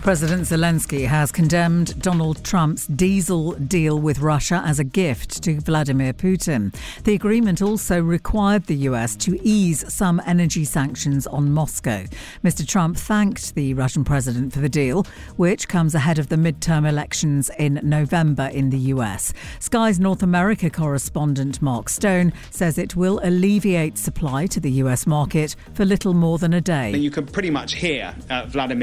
President Zelensky has condemned Donald Trump's diesel deal with Russia as a gift to Vladimir Putin. The agreement also required the US to ease some energy sanctions on Moscow. Mr. Trump thanked the Russian president for the deal, which comes ahead of the midterm elections in November in the US. Sky's North America correspondent Mark Stone says it will alleviate supply to the US market for little more than a day. You can pretty much hear Vladimir